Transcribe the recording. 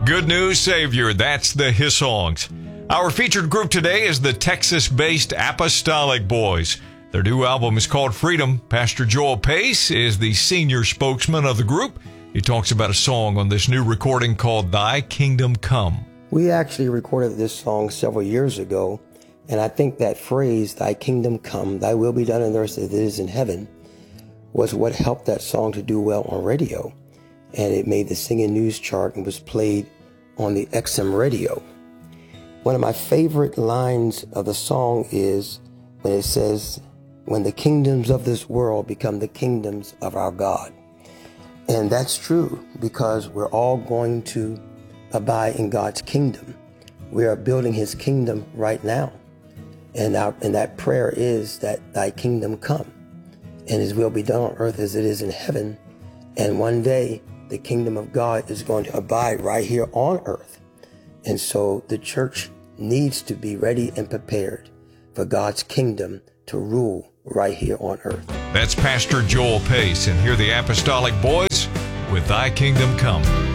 Good News Savior, that's the His Songs. Our featured group today is the Texas-based Apostolic Boys. Their new album is called Freedom. Pastor Joel Pace is the senior spokesman of the group. He talks about a song on this new recording called Thy Kingdom Come. We actually recorded this song several years ago, and I think that phrase, Thy Kingdom Come, Thy will be done on earth as it is in heaven, was what helped that song to do well on radio. And it made the Singing News chart and was played on the XM radio. One of my favorite lines of the song is when it says, when the kingdoms of this world become the kingdoms of our God. And that's true because we're all going to abide in God's kingdom. We are building his kingdom right now. And that prayer is that thy kingdom come and his will be done on earth as it is in heaven. And one day the kingdom of God is going to abide right here on earth. And so the church needs to be ready and prepared for God's kingdom to rule right here on earth. That's Pastor Joel Pace, and here are the Apostolic Boys with Thy Kingdom Come.